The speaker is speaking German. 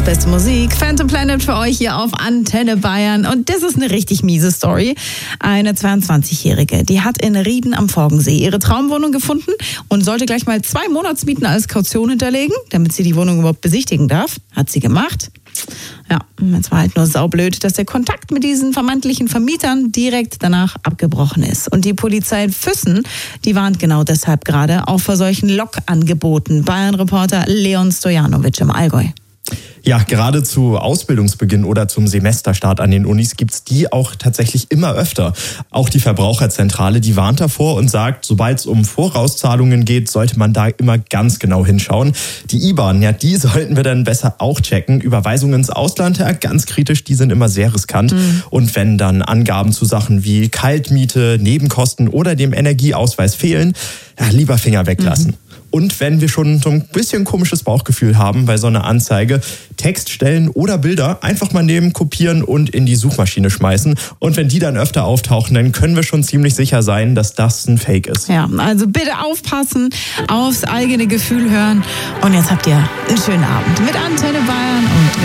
beste Musik. Phantom Planet für euch hier auf Antenne Bayern. Und das ist eine richtig miese Story. Eine 22-Jährige, die hat in Rieden am Forgensee ihre Traumwohnung gefunden und sollte gleich mal 2 Monatsmieten als Kaution hinterlegen, damit sie die Wohnung überhaupt besichtigen darf. Hat sie gemacht. Ja, es war halt nur saublöd, dass der Kontakt mit diesen vermeintlichen Vermietern direkt danach abgebrochen ist. Und die Polizei in Füssen, die warnt genau deshalb gerade auch vor solchen Lockangeboten. Bayern-Reporter Leon Stojanovic im Allgäu. Ja, gerade zu Ausbildungsbeginn oder zum Semesterstart an den Unis gibt's die auch tatsächlich immer öfter. Auch die Verbraucherzentrale, die warnt davor und sagt, sobald es um Vorauszahlungen geht, sollte man da immer ganz genau hinschauen. Die IBAN, ja, die sollten wir dann besser auch checken. Überweisungen ins Ausland, ja, ganz kritisch, die sind immer sehr riskant. Und wenn dann Angaben zu Sachen wie Kaltmiete, Nebenkosten oder dem Energieausweis fehlen, ja, lieber Finger weglassen. Und wenn wir schon so ein bisschen komisches Bauchgefühl haben bei so einer Anzeige, Textstellen oder Bilder einfach mal nehmen, kopieren und in die Suchmaschine schmeißen. Und wenn die dann öfter auftauchen, dann können wir schon ziemlich sicher sein, dass das ein Fake ist. Ja, also bitte aufpassen, aufs eigene Gefühl hören. Und jetzt habt ihr einen schönen Abend mit Antenne Bayern.